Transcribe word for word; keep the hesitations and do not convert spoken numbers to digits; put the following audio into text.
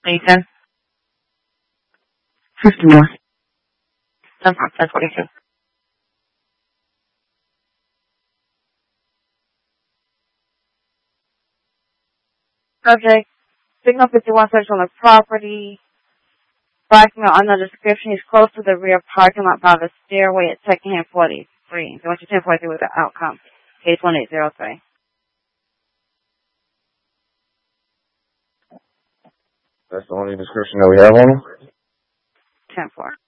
Nathan. Fifty more. Ten four. Ten forty two. Subject. Signal fifty-one search on the property. Backing out on the description, he's close to the rear parking lot by the stairway at Secondhand forty-three. So once you ten forty-three with the outcome. Case one eight zero three. That's the only description that we have on him? ten four.